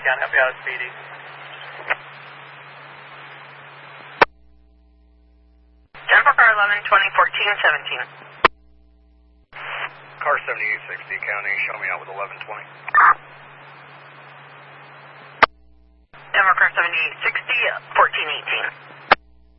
County, help you out, Speedy. Tempo car 11, 2014, 17. Car 7860 County, show me out with 1120. Tempo car 7860, 1418.